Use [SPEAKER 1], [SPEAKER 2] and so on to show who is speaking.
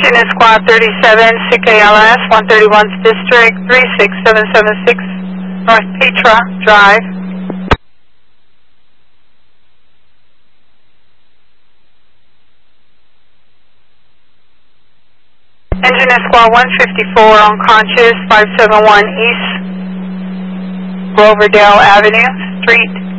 [SPEAKER 1] Engine is Squad 37, CKLS, 131st District, 36776 North Petra Drive. Engine is Squad 154, unconscious, 571 East Gloverdale Avenue, Street.